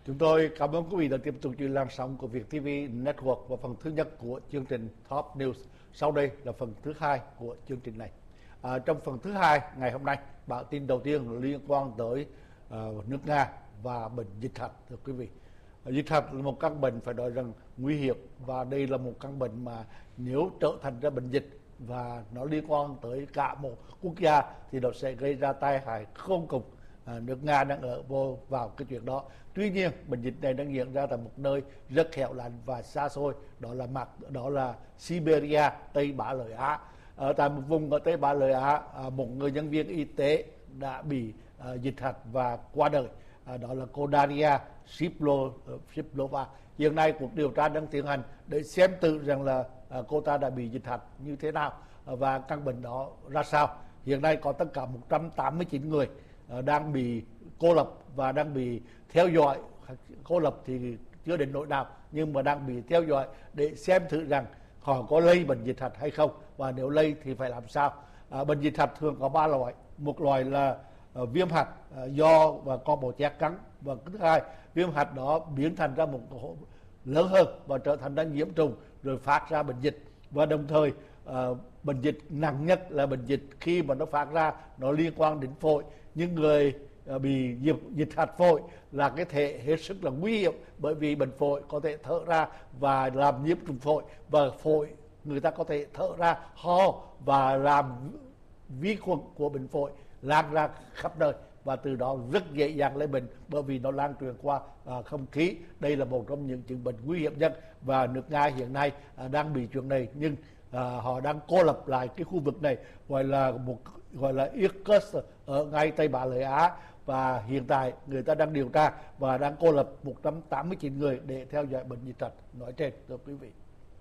Chúng tôi cảm ơn quý vị đã tiếp tục chuyên làn sóng của Vietv Network và phần thứ nhất của chương trình Top News. Sau đây là phần thứ hai của chương trình này. Trong phần thứ hai ngày hôm nay, bản tin đầu tiên liên quan tới nước Nga và bệnh dịch hạch, thưa quý vị. Dịch hạch là một căn bệnh phải nói rằng nguy hiểm, và đây là một căn bệnh mà nếu trở thành ra bệnh dịch và nó liên quan tới cả một quốc gia thì nó sẽ gây ra tai hại khôn cùng. Nước Nga đang ở vào cái chuyện đó. Tuy nhiên bệnh dịch này đang diễn ra tại một nơi rất hẻo lánh và xa xôi, đó là Siberia, Tây Bá Lợi Á. Ở tại một vùng ở Tây Bá Lợi Á, một người nhân viên y tế đã bị dịch hạch và qua đời. Đó là cô Daria Shiplova. Hiện nay cuộc điều tra đang tiến hành để xem tự rằng là cô ta đã bị dịch hạch như thế nào và căn bệnh đó ra sao. Hiện nay có tất cả 189 người đang bị cô lập và đang bị theo dõi. Cô lập thì chưa đến nỗi nào, nhưng mà đang bị theo dõi để xem thử rằng họ có lây bệnh dịch hạch hay không, và nếu lây thì phải làm sao. Bệnh dịch hạch thường có 3 loại. Một loại là viêm hạch do và con bọ chét cắn, và thứ hai, viêm hạch đó biến thành ra một lớn hơn và trở thành ra nhiễm trùng rồi phát ra bệnh dịch. Và đồng thời bệnh dịch nặng nhất là bệnh dịch khi mà nó phát ra nó liên quan đến phổi. Nhưng người bị dịch hạch phổi là cái thể hết sức là nguy hiểm, bởi vì bệnh phổi có thể thở ra và làm nhiễm trùng phổi, và phổi người ta có thể thở ra ho và làm vi khuẩn của bệnh phổi lan ra khắp nơi, và từ đó rất dễ dàng lây bệnh bởi vì nó lan truyền qua không khí. Đây là một trong những chứng bệnh nguy hiểm nhất, và nước Nga hiện nay đang bị chuyện này, nhưng họ đang cô lập lại cái khu vực này, gọi là Irkutsk ở ngay Tây Bá Lợi Á, và hiện tại người ta đang điều tra và đang cô lập 189 người để theo dõi bệnh dịch hạch nói trên, thưa quý vị.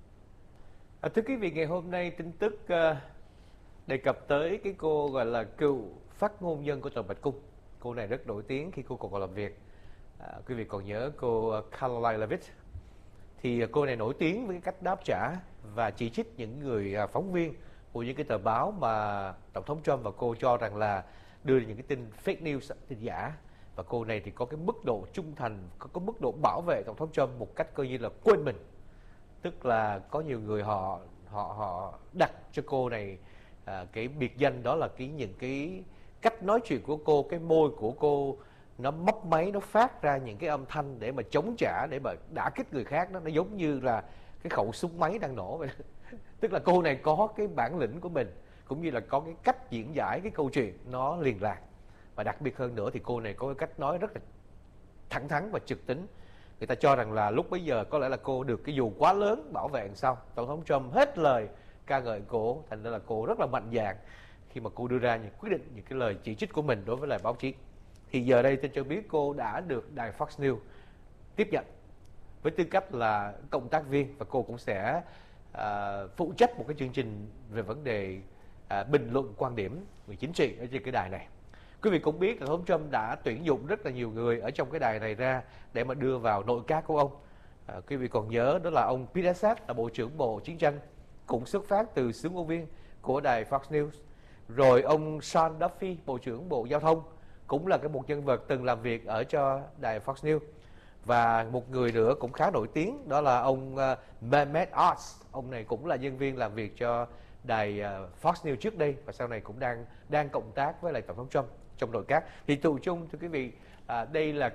Thưa quý vị, ngày hôm nay tin tức đề cập tới cái cô gọi là cựu phát ngôn nhân của Tòa Bạch Cung. Cô này rất nổi tiếng khi cô còn làm việc. Quý vị còn nhớ cô Karoline Levitt. Thì cô này nổi tiếng với cái cách đáp trả và chỉ trích những người phóng viên của những cái tờ báo mà Tổng thống Trump và cô cho rằng là đưa những cái tin fake news, tin giả. Và cô này thì có cái mức độ trung thành, có mức độ bảo vệ Tổng thống Trump một cách coi như là quên mình. Tức là có nhiều người họ đặt cho cô này cái biệt danh đó là những cái cách nói chuyện của cô, cái môi của cô nó mấp máy, nó phát ra những cái âm thanh để mà chống trả, để mà đả kích người khác đó. Nó giống như là cái khẩu súng máy đang nổ vậy. Tức là cô này có cái bản lĩnh của mình, cũng như là có cái cách diễn giải cái câu chuyện nó liền lạc. Và đặc biệt hơn nữa thì cô này có cái cách nói rất là thẳng thắn và trực tính. Người ta cho rằng là lúc bấy giờ có lẽ là cô được cái dù quá lớn bảo vệ đằng sau. Tổng thống Trump hết lời ca ngợi cô, thành ra là cô rất là mạnh dạn khi mà cô đưa ra những quyết định, những cái lời chỉ trích của mình đối với lại báo chí. Thì giờ đây tôi cho biết cô đã được đài Fox News tiếp nhận với tư cách là cộng tác viên, và cô cũng sẽ phụ trách một cái chương trình về vấn đề bình luận quan điểm về chính trị ở trên cái đài này. Quý vị cũng biết là Tổng thống Trump đã tuyển dụng rất là nhiều người ở trong cái đài này ra để mà đưa vào nội các của ông. Quý vị còn nhớ đó là ông Pete Hegseth, là Bộ trưởng Bộ Chiến tranh, cũng xuất phát từ xướng ngôn viên của đài Fox News. Rồi ông Sean Duffy, Bộ trưởng Bộ Giao thông, cũng là một nhân vật từng làm việc ở cho đài Fox News. Và một người nữa cũng khá nổi tiếng, đó là ông Mehmet Oz. Ông này cũng là nhân viên làm việc cho đài Fox News trước đây, và sau này cũng đang cộng tác với lại Tổng thống Trump trong nội các. Thì tụ chung thưa quý vị, đây là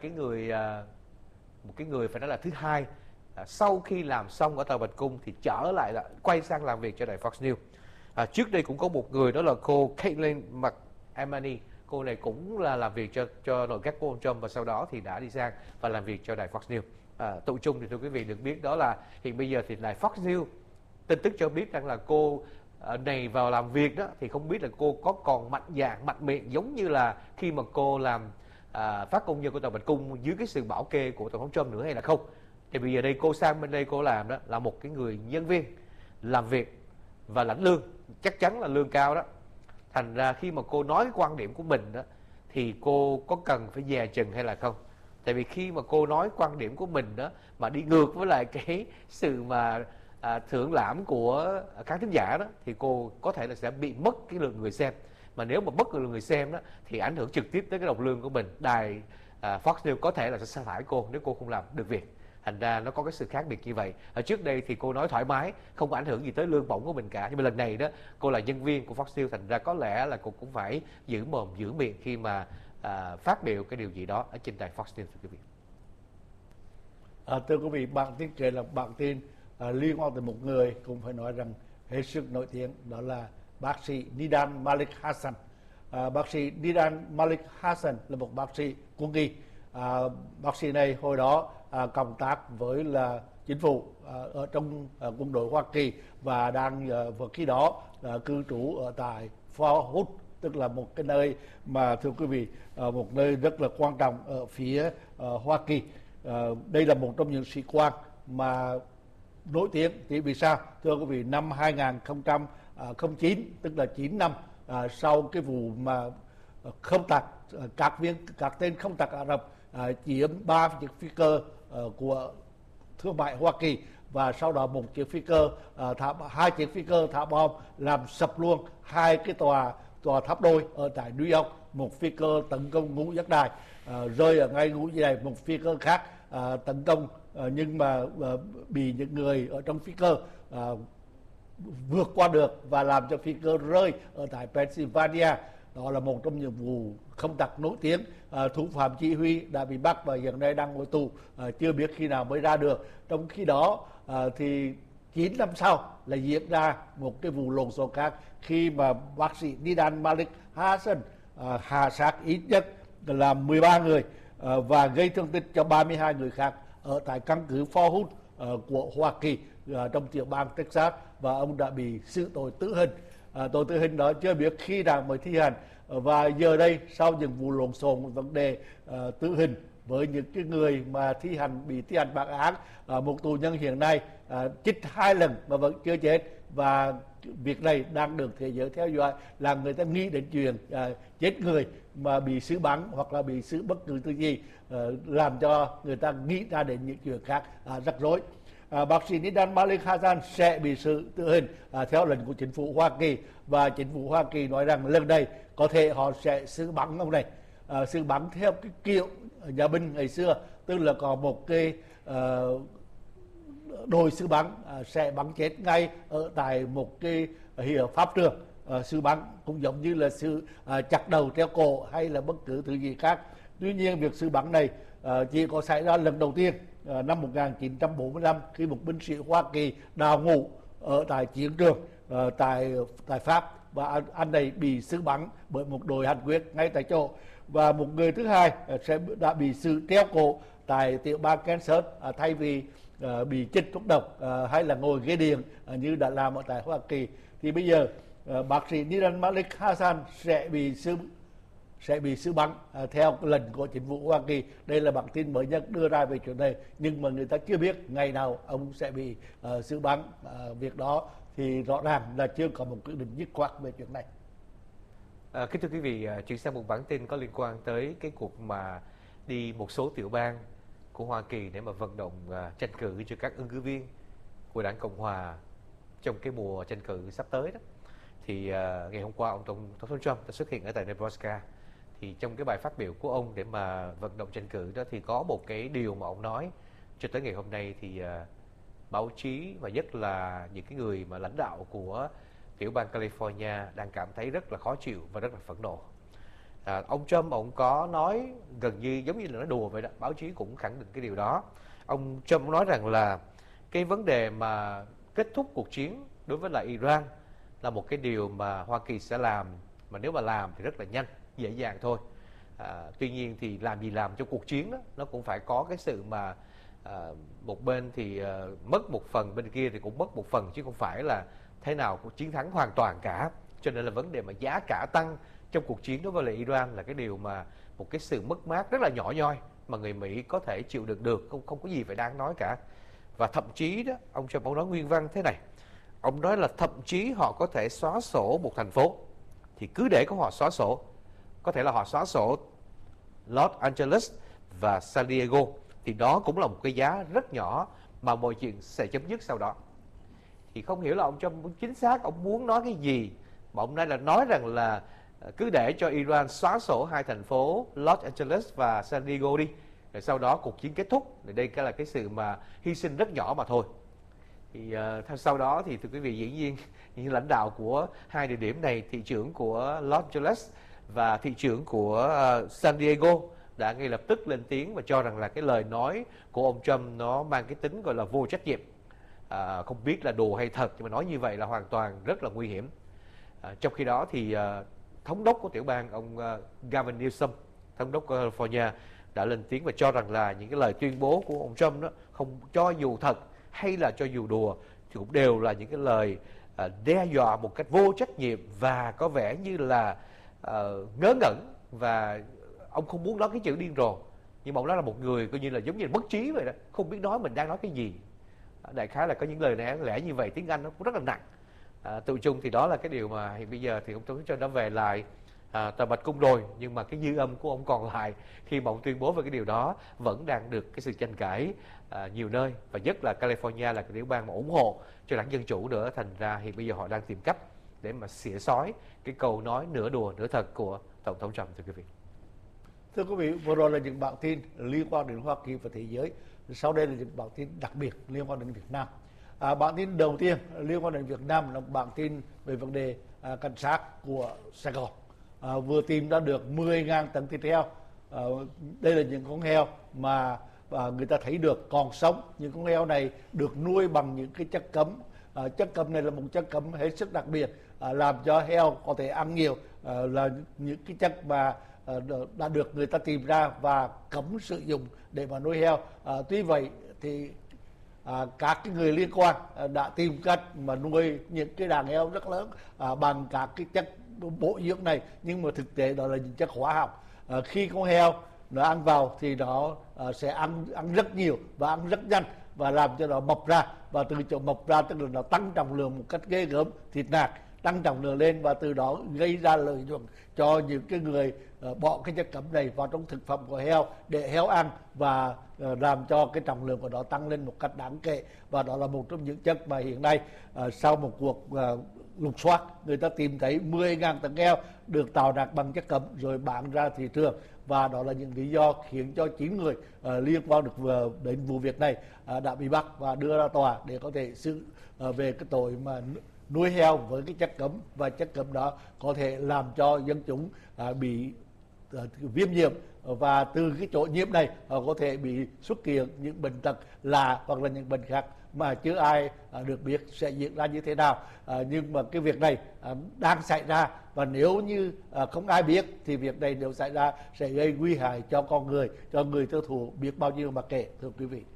một cái người phải nói là thứ hai sau khi làm xong ở Tòa Bạch Cung thì trở lại là quay sang làm việc cho đài Fox News. Trước đây cũng có một người, đó là cô Caitlin McEnany. Cô này cũng là làm việc cho nội các của ông Trump, và sau đó thì đã đi sang và làm việc cho đài Fox News. Tụ chung thì thưa quý vị được biết đó là hiện bây giờ thì đài Fox News tin tức cho biết rằng là cô này vào làm việc đó thì không biết là cô có còn mạnh dạn, mạnh miệng giống như là khi mà cô làm phát ngôn nhân của Tòa Bạch Cung dưới cái sự bảo kê của Tổng thống Trump nữa hay là không. Thì bây giờ đây cô sang bên đây cô làm đó là một cái người nhân viên làm việc và lãnh lương, chắc chắn là lương cao đó. Thành ra khi mà cô nói cái quan điểm của mình đó thì cô có cần phải dè chừng hay là không? Tại vì khi mà cô nói quan điểm của mình đó mà đi ngược với lại cái sự mà thưởng lãm của khán thính giả đó, thì cô có thể là sẽ bị mất cái lượng người xem. Mà nếu mà mất lượng người xem đó thì ảnh hưởng trực tiếp tới cái đồng lương của mình. Đài Fox News có thể là sẽ sa thải cô nếu cô không làm được việc. Thành ra nó có cái sự khác biệt như vậy. Ở trước đây thì cô nói thoải mái, không có ảnh hưởng gì tới lương bổng của mình cả. Nhưng mà lần này đó, cô là nhân viên của Fox News, thành ra có lẽ là cô cũng phải giữ mồm giữ miệng khi mà phát biểu cái điều gì đó ở trên đài Fox News, thưa quý vị. Thưa quý vị, bản tin kể là bản tin liên quan tới một người cũng phải nói rằng hết sức nổi tiếng, đó là bác sĩ Nidan Malik Hasan. Bác sĩ Nidan Malik Hasan là một bác sĩ quân y. Bác sĩ này hồi đó công tác với là chính phủ ở trong quân đội Hoa Kỳ và đang vào khi đó cư trú ở tại Fort Hood, tức là một cái nơi mà thưa quý vị, một nơi rất là quan trọng ở phía Hoa Kỳ. Đây là một trong những sĩ quan mà nổi tiếng. Thì vì sao? Thưa quý vị, năm 2009, tức là 9 năm sau cái vụ mà không tặc các tên không tặc Ả Rập chiếm 3 chiếc phi cơ của thương mại Hoa Kỳ, và sau đó một chiếc phi cơ hai chiếc phi cơ thả bom làm sập luôn hai cái tòa tháp đôi ở tại New York. Một phi cơ tấn công ngũ giác đài rơi ở ngay ngũ giác đài, một phi cơ khác tấn công nhưng mà bị những người ở trong phi cơ vượt qua được và làm cho phi cơ rơi ở tại Pennsylvania. Đó là một trong những vụ không tặc nổi tiếng. Thủ phạm chỉ huy đã bị bắt và hiện nay đang ngồi tù, chưa biết khi nào mới ra được. Trong khi đó thì 9 năm sau là diễn ra một cái vụ lộn xộn khác, khi mà bác sĩ Nidan Malik Hasan hạ sát ít nhất là 13 người và gây thương tích cho 32 người khác ở tại căn cứ Fort Hood của Hoa Kỳ trong tiểu bang Texas, và ông đã bị xử tội tử hình. Tội tử hình đó chưa biết khi nào mới thi hành, và giờ đây sau những vụ lộn xộn vấn đề tử hình với những cái người mà bị thi hành bản án, một tù nhân hiện nay chích 2 lần mà vẫn chưa chết, và việc này đang được thế giới theo dõi, là người ta nghĩ đến chuyện chết người mà bị xử bắn hoặc là bị xử bất cứ thứ gì, làm cho người ta nghĩ ra đến những chuyện khác rắc rối. Bác sĩ Nidan Malik Hasan sẽ bị xử tử hình theo lệnh của chính phủ Hoa Kỳ, và chính phủ Hoa Kỳ nói rằng lần này có thể họ sẽ xử bắn ông này, xử bắn theo cái kiểu nhà binh ngày xưa, tức là có một cái đội xử bắn sẽ bắn chết ngay ở tại một cái pháp trường. Xử bắn cũng giống như là sự chặt đầu treo cổ hay là bất cứ thứ gì khác. Tuy nhiên việc xử bắn này chỉ có xảy ra lần đầu tiên năm 1945 khi một binh sĩ Hoa Kỳ đào ngũ ở tại chiến trường tại Pháp, và anh này bị xử bắn bởi một đội hành quyết ngay tại chỗ. Và một người thứ hai đã bị xử treo cổ tại tiểu bang Kansas thay vì bị chích thuốc độc hay là ngồi ghế điện như đã làm ở tại Hoa Kỳ. Thì bây giờ bác sĩ Nidan Malik Hasan sẽ bị xử bắn theo lệnh của chính phủ Hoa Kỳ. Đây là bản tin mới nhất đưa ra về chuyện này, nhưng mà người ta chưa biết ngày nào ông sẽ bị xử bắn. Việc đó thì rõ ràng là chưa có một quyết định dứt khoát về chuyện này. Kính thưa quý vị, chuyển sang một bản tin có liên quan tới cái cuộc mà đi một số tiểu bang của Hoa Kỳ để mà vận động tranh cử cho các ứng cử viên của đảng Cộng Hòa trong cái mùa tranh cử sắp tới đó. Thì ngày hôm qua ông Tổng thống Trump đã xuất hiện ở tại Nebraska. Thì trong cái bài phát biểu của ông để mà vận động tranh cử đó thì có một cái điều mà ông nói cho tới ngày hôm nay thì báo chí và nhất là những cái người mà lãnh đạo của tiểu bang California đang cảm thấy rất là khó chịu và rất là phẫn nộ. Ông Trump ông có nói gần như giống như là nói đùa vậy đó, báo chí cũng khẳng định cái điều đó. Ông Trump nói rằng là cái vấn đề mà kết thúc cuộc chiến đối với lại Iran là một cái điều mà Hoa Kỳ sẽ làm, mà nếu mà làm thì rất là nhanh, dễ dàng thôi. Tuy nhiên thì làm gì làm cho cuộc chiến đó, nó cũng phải có cái sự mà một bên thì mất một phần, bên kia thì cũng mất một phần, chứ không phải là thế nào cũng chiến thắng hoàn toàn cả. Cho nên là vấn đề mà giá cả tăng trong cuộc chiến đối với lại Iran là cái điều mà một cái sự mất mát rất là nhỏ nhoi mà người Mỹ có thể chịu đựng được, không có gì phải đáng nói cả. Và thậm chí đó, ông Trump ông nói nguyên văn thế này. Ông nói là thậm chí họ có thể xóa sổ một thành phố, thì cứ để có họ xóa sổ. Có thể là họ xóa sổ Los Angeles và San Diego, thì đó cũng là một cái giá rất nhỏ mà mọi chuyện sẽ chấm dứt sau đó. Thì không hiểu là ông Trump chính xác ông muốn nói cái gì, mà ông nói rằng là cứ để cho Iran xóa sổ hai thành phố Los Angeles và San Diego đi, rồi sau đó cuộc chiến kết thúc. Thì đây là cái sự mà hy sinh rất nhỏ mà thôi. Thì sau đó thì thưa quý vị, dĩ nhiên những lãnh đạo của hai địa điểm này, thị trưởng của Los Angeles và thị trưởng của San Diego, đã ngay lập tức lên tiếng và cho rằng là cái lời nói của ông Trump nó mang cái tính gọi là vô trách nhiệm. Không biết là đùa hay thật, nhưng mà nói như vậy là hoàn toàn rất là nguy hiểm. Trong khi đó thì thống đốc của tiểu bang, ông Gavin Newsom, thống đốc California, đã lên tiếng và cho rằng là những cái lời tuyên bố của ông Trump đó, không cho dù thật hay là cho dù đùa, thì cũng đều là những cái lời đe dọa một cách vô trách nhiệm và có vẻ như là ngớ ngẩn, và ông không muốn nói cái chữ điên rồ, nhưng mà ông nói là một người coi như là giống như là mất trí vậy đó, không biết nói mình đang nói cái gì. Đại khái là có những lời lẽ như vậy, tiếng Anh nó cũng rất là nặng. Tự chung thì đó là cái điều mà hiện bây giờ thì ông Trump đã về lại Tòa Bạch Cung rồi, nhưng mà cái dư âm của ông còn lại khi mà ông tuyên bố về cái điều đó vẫn đang được cái sự tranh cãi nhiều nơi, và nhất là California là cái tiểu bang mà ủng hộ cho đảng Dân Chủ nữa. Thành ra hiện bây giờ họ đang tìm cách để mà xỉa xói cái câu nói nửa đùa nửa thật của Tổng thống Trump, thưa quý vị. Thưa quý vị, vừa rồi là những bản tin liên quan đến Hoa Kỳ và thế giới. Sau đây là những bản tin đặc biệt liên quan đến Việt Nam. Bản tin đầu tiên liên quan đến Việt Nam là bản tin về vấn đề cảnh sát của Sài Gòn vừa tìm ra được 10.000 tấn thịt heo. Đây là những con heo mà người ta thấy được còn sống. Những con heo này được nuôi bằng những cái chất cấm. Chất cấm này là một chất cấm hết sức đặc biệt, làm cho heo có thể ăn nhiều, là những cái chất mà đã được người ta tìm ra và cấm sử dụng để mà nuôi heo. Tuy vậy thì các cái người liên quan đã tìm cách mà nuôi những cái đàn heo rất lớn bằng các cái chất bổ dưỡng này, nhưng mà thực tế đó là những chất hóa học. Khi con heo nó ăn vào thì nó sẽ ăn rất nhiều và ăn rất nhanh và làm cho nó mập ra, và từ chỗ mập ra tức là nó tăng trọng lượng một cách ghê gớm, thịt nạc tăng trọng lượng lên, và từ đó gây ra lợi nhuận cho những cái người bỏ cái chất cấm này vào trong thực phẩm của heo để heo ăn, và làm cho cái trọng lượng của nó tăng lên một cách đáng kể. Và đó là một trong những chất mà hiện nay sau một cuộc lục soát, người ta tìm thấy 10.000 tấn heo được tạo ra bằng chất cấm rồi bán ra thị trường, và đó là những lý do khiến cho 9 người liên quan được đến vụ việc này đã bị bắt và đưa ra tòa để có thể xử về cái tội mà nuôi heo với cái chất cấm, và chất cấm đó có thể làm cho dân chúng bị viêm nhiễm, và từ cái chỗ nhiễm này họ có thể bị xuất hiện những bệnh tật lạ hoặc là những bệnh khác mà chưa ai được biết sẽ diễn ra như thế nào. Nhưng mà cái việc này đang xảy ra, và nếu như không ai biết thì việc này nếu xảy ra sẽ gây nguy hại cho con người, cho người tiêu thụ biết bao nhiêu mà kể, thưa quý vị.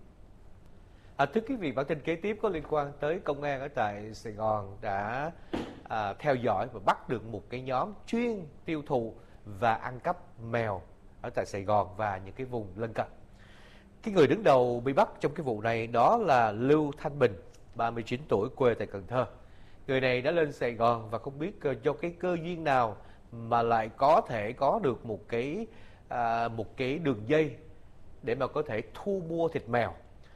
Thưa quý vị, bản tin kế tiếp có liên quan tới công an ở tại Sài Gòn đã theo dõi và bắt được một cái nhóm chuyên tiêu thụ và ăn cắp mèo ở tại Sài Gòn và những cái vùng lân cận. Cái người đứng đầu bị bắt trong cái vụ này đó là Lưu Thanh Bình, 39 tuổi, quê tại Cần Thơ. Người này đã lên Sài Gòn và không biết do cái cơ duyên nào mà lại có thể có được một cái đường dây để mà có thể thu mua thịt mèo.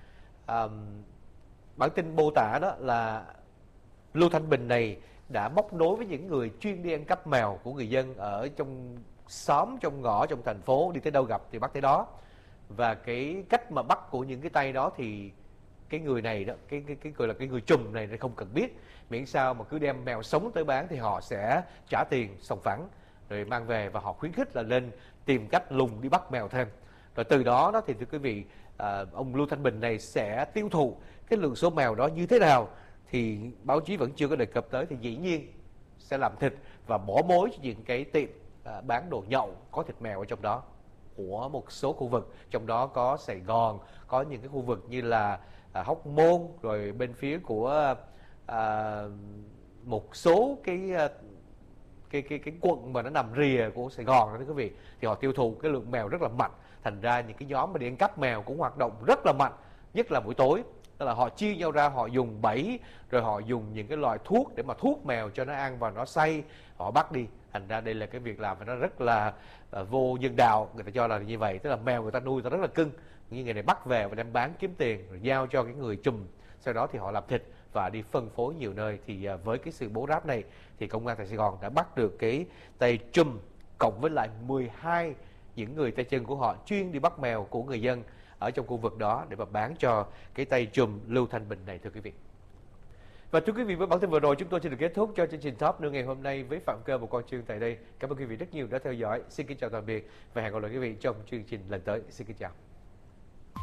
Bản tin mô tả đó là Lưu Thanh Bình này đã móc nối với những người chuyên đi ăn cắp mèo của người dân ở trong xóm, trong ngõ, trong thành phố, đi tới đâu gặp thì bắt tới đó. Và cái cách mà bắt của những cái tay đó thì cái người này đó, cái gọi là cái người trùm này không cần biết, miễn sao mà cứ đem mèo sống tới bán thì họ sẽ trả tiền sòng phẳng rồi mang về, và họ khuyến khích là lên tìm cách lùng đi bắt mèo thêm. Rồi từ đó thì thưa quý vị, ông Lưu Thanh Bình này sẽ tiêu thụ cái lượng số mèo đó như thế nào thì báo chí vẫn chưa có đề cập tới. Thì dĩ nhiên sẽ làm thịt và bỏ mối cho những cái tiệm bán đồ nhậu có thịt mèo ở trong đó của một số khu vực, trong đó có Sài Gòn, có những cái khu vực như là Hóc Môn, rồi bên phía của một số cái quận mà nó nằm rìa của Sài Gòn đó quý vị, thì họ tiêu thụ cái lượng mèo rất là mạnh. Thành ra những cái nhóm mà đi ăn cắp mèo cũng hoạt động rất là mạnh, nhất là buổi tối. Tức là họ chia nhau ra, họ dùng bẫy, rồi họ dùng những cái loại thuốc để mà thuốc mèo cho nó ăn và nó say, họ bắt đi. Thành ra đây là cái việc làm mà nó rất là vô nhân đạo, người ta cho là như vậy. Tức là mèo người ta nuôi ta rất là cưng, nhưng người này bắt về và đem bán kiếm tiền rồi giao cho cái người trùm, sau đó thì họ làm thịt và đi phân phối nhiều nơi. Thì với cái sự bố ráp này thì công an thành Sài Gòn đã bắt được cái tay trùm cộng với lại 12 những người tay chân của họ chuyên đi bắt mèo của người dân ở trong khu vực đó để mà bán cho cái tay trùm Lưu Thanh Bình này, thưa quý vị. Và thưa quý vị, với bản tin vừa rồi chúng tôi xin được kết thúc cho chương trình Top News ngày hôm nay với Phạm Cơ và Quang Trương tại đây. Cảm ơn quý vị rất nhiều đã theo dõi. Xin kính chào tạm biệt và hẹn gặp lại quý vị trong chương trình lần tới. Xin kính chào.